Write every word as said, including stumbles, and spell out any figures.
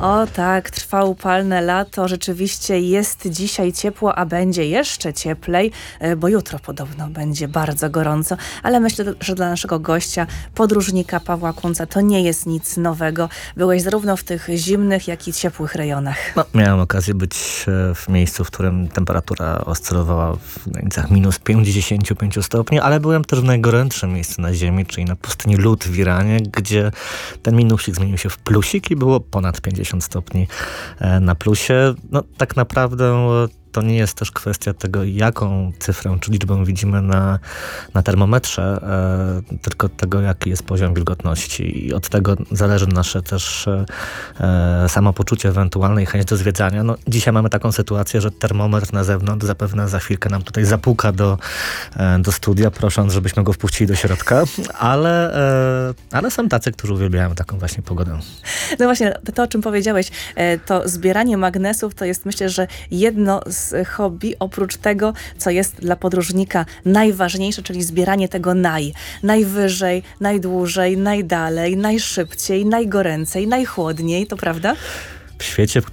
O tak, trwa upalne lato. Rzeczywiście jest dzisiaj ciepło, a będzie jeszcze cieplej, bo jutro podobno będzie bardzo gorąco. Ale myślę, że dla naszego gościa, podróżnika Pawła Kunca, to nie jest nic nowego. Byłeś zarówno w tych zimnych, jak i ciepłych rejonach. No, miałem okazję być w miejscu, w którym temperatura oscylowała w granicach minus pięćdziesiąt pięć stopni, ale byłem też w najgorętszym miejscu na ziemi, czyli na pustyni Lód w Iranie, gdzie ten minusik zmienił się w plusik i było ponad pięćdziesiąt stopni na plusie. No tak naprawdę to nie jest też kwestia tego, jaką cyfrę czy liczbę widzimy na, na termometrze, e, tylko tego, jaki jest poziom wilgotności. I od tego zależy nasze też e, samopoczucie ewentualne i chęć do zwiedzania. No, dzisiaj mamy taką sytuację, że termometr na zewnątrz zapewne za chwilkę nam tutaj zapuka do, e, do studia, prosząc, żebyśmy go wpuścili do środka, ale, e, ale są tacy, którzy uwielbiają taką właśnie pogodę. No właśnie, to o czym powiedziałeś, to zbieranie magnesów to jest, myślę, że jedno z hobby, oprócz tego, co jest dla podróżnika najważniejsze, czyli zbieranie tego naj. Najwyżej, najdłużej, najdalej, najszybciej, najgoręcej, najchłodniej, to prawda? W świecie, w